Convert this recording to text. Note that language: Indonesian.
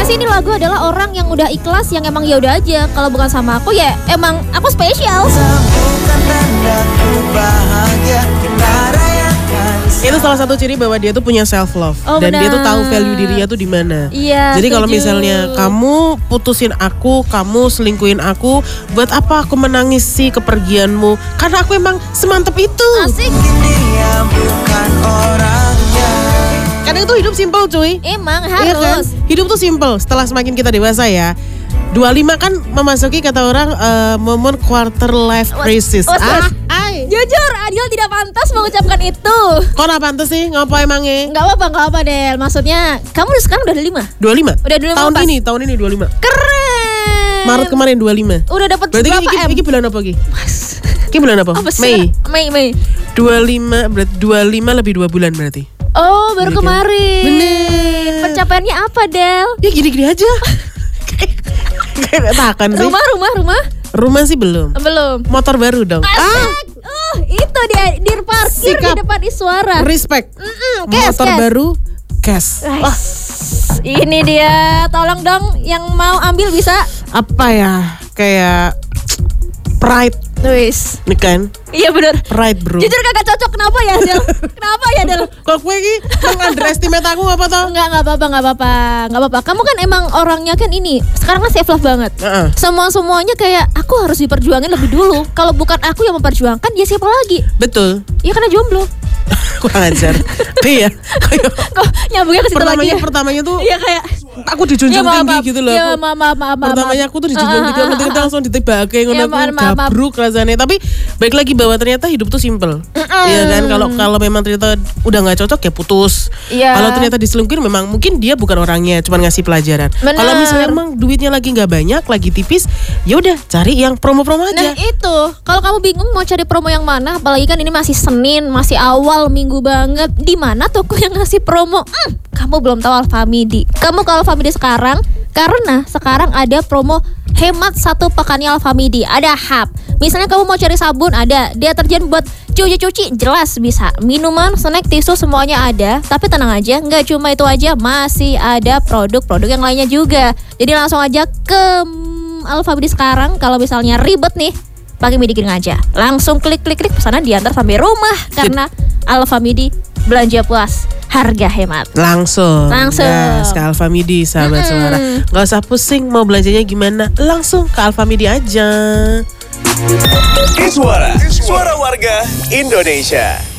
sih ini lagu adalah orang yang udah ikhlas, yang emang ya udah aja. Kalau bukan sama aku ya emang aku spesial. Itu salah satu ciri bahwa dia tuh punya self love dan dia tuh tahu value dirinya tuh di mana. Iya. Jadi kalau misalnya kamu putusin aku, kamu selingkuhin aku, buat apa aku menangis sih kepergianmu? Karena aku emang semantep itu. Asik. Karena itu hidup simple cuy. Emang Iya kan? harus. Hidup tuh simple. Setelah semakin kita dewasa ya, 25 kan memasuki kata orang momen quarter life crisis. Jujur, Adil tidak pantas mengucapkan itu. Kok gak pantas sih? Ngapa emangnya? Gak apa-apa Del. Maksudnya, kamu sekarang udah ada 5? 25? Udah 25 Tahun ini 25. Keren. Maret kemarin 25. Udah dapat berarti berapa M? Ini bulan apa Ki? Ini bulan apa? Mei. 25, berarti 25 lebih 2 bulan berarti. Oh, baru Iya kan? kemarin. Bener. Pencapaiannya apa, Del? Ya gini-gini aja. Kayak takan sih. Rumah sih belum. Belum. Motor baru dong. Itu dia di parkir Sikap. di depan Iswara. Respect. Cash, Motor cash. baru, cash. Wah, Ini dia, tolong dong yang mau ambil bisa. apa ya? Kayak pride Wis. nih kan? Iya bener. Pride bro. Jujur kagak cocok, kenapa ya Del? Kenapa ya Del? Kok gue ini meng-underestimate aku apa tau? Enggak apa-apa. Kamu kan emang orangnya kan ini sekarang kan self love banget. Semuanya kayak aku harus diperjuangin lebih dulu. Kalau bukan aku yang memperjuangkan, ya siapa lagi? Betul. Ya karena jomblo. Kurang ajar. Iya. Kok nyambungnya ke situ lagi ya? Pertamanya tuh Iya kayak aku dijunjung tinggi gitu loh. Ya Aku- maaf. Pertamanya aku tuh dijunjung tinggi, nanti kita langsung ditebake ngono Ya, maaf. gabruk rasanya. Tapi baik lagi bahwa ternyata hidup tuh simple. Iya kan, kalau memang ternyata udah nggak cocok ya putus. Iya. Kalau ternyata diselingkuhin memang mungkin dia bukan orangnya, cuma ngasih pelajaran. Bener. Kalau misalnya emang duitnya lagi nggak banyak, lagi tipis, ya udah cari yang promo-promo aja. Nah itu, kalau kamu bingung mau cari promo yang mana, apalagi kan ini masih Senin, masih awal minggu banget, di mana toko yang ngasih promo? Kamu belum tahu Alfamidi. Kamu ke Alfamidi sekarang, karena sekarang ada promo hemat 1 pekannya Alfamidi. Ada hub. Misalnya kamu mau cari sabun, ada. Deterjen buat cuci-cuci, jelas bisa. Minuman, snack, tisu, semuanya ada. Tapi tenang aja, nggak cuma itu aja, masih ada produk-produk yang lainnya juga. Jadi langsung aja ke Alfamidi sekarang. Kalau misalnya ribet nih, pakai Midikin aja. Langsung klik pesanan diantar sampai rumah. Karena Alfamidi belanja puas, harga hemat. Langsung Langsung. ke Alfamidi sahabat Suara. Gak usah pusing mau belanjanya gimana, langsung ke Alfamidi aja. Iswara, suara warga Indonesia.